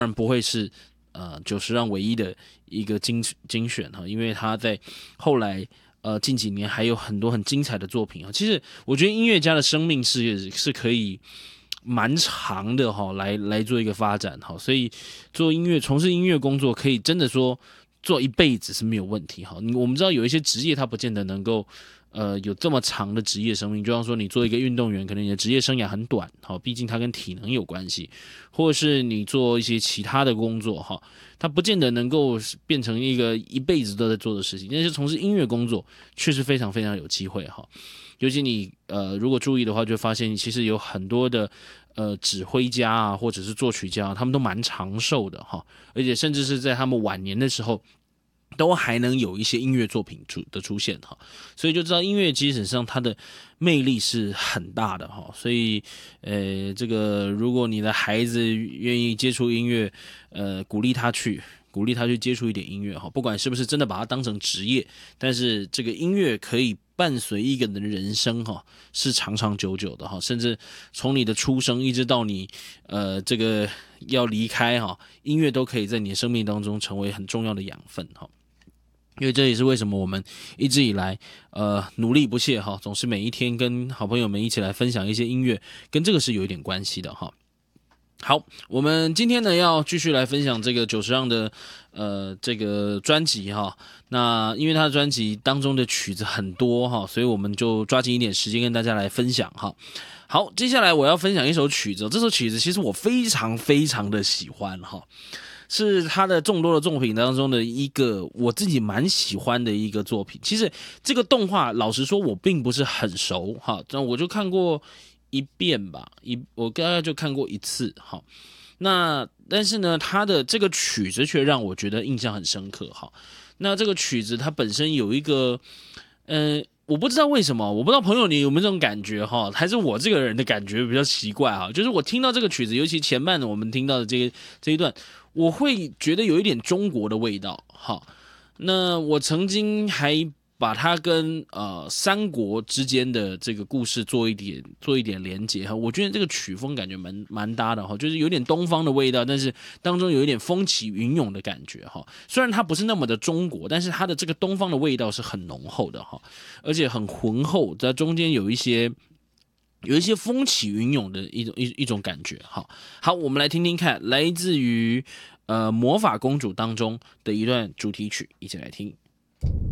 然不会是久石让唯一的一个精选哈，因为他在后来近几年还有很多很精彩的作品啊。其实我觉得音乐家的生命是可以蛮长的哈，来做一个发展哈，所以从事音乐工作可以真的说做一辈子是没有问题哈。我们知道有一些职业它不见得能够有这么长的职业生命，就像说你做一个运动员，可能你的职业生涯很短哈，毕竟它跟体能有关系，或者是你做一些其他的工作哈，它不见得能够变成一个一辈子都在做的事情。但是从事音乐工作确实非常非常有机会哈。尤其你如果注意的话，就会发现其实有很多的指挥家啊，或者是作曲家，他们都蛮长寿的哈，而且甚至是在他们晚年的时候，都还能有一些音乐作品出现哈，所以就知道音乐基本上它的魅力是很大的哈。所以这个如果你的孩子愿意接触音乐，鼓励他去接触一点音乐哈，不管是不是真的把它当成职业，但是这个音乐可以伴随一个人的人生哈，是长长久久的哈，甚至从你的出生一直到你这个要离开哈，音乐都可以在你的生命当中成为很重要的养分哈。因为这也是为什么我们一直以来努力不懈哈，总是每一天跟好朋友们一起来分享一些音乐，跟这个是有一点关系的哈。好，我们今天呢要继续来分享这个久石让的这个专辑哈。那因为他的专辑当中的曲子很多哈，所以我们就抓紧一点时间跟大家来分享哈。好，接下来我要分享一首曲子，这首曲子其实我非常非常的喜欢哈，是他的众多的作品当中的一个我自己蛮喜欢的一个作品。其实这个动画老实说我并不是很熟哈，但我就看过一遍吧，我大概就看过一次哈。那但是呢，他的这个曲子却让我觉得印象很深刻哈。那这个曲子它本身有一个我不知道为什么，我不知道朋友你有没有这种感觉哈，还是我这个人的感觉比较奇怪哈。就是我听到这个曲子，尤其前半我们听到的这一段，我会觉得有一点中国的味道哈。那我曾经还把它跟三国之间的这个故事做一点连结哈，我觉得这个曲风感觉蛮搭的哈，就是有点东方的味道，但是当中有一点风起云涌的感觉哈。虽然它不是那么的中国，但是它的这个东方的味道是很浓厚的哈，而且很浑厚，在中间有一些风起云涌的一种感觉哈。好，我们来听听看，来自于魔法公主当中的一段主题曲，一起来听。